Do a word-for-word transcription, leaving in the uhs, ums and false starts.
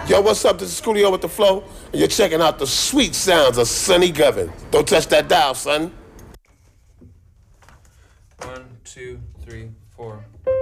Yo, what's up? This is Studio with the Flow, and you're checking out the sweet sounds of Sonny Govin. Don't touch that dial, son. One, two, three, four.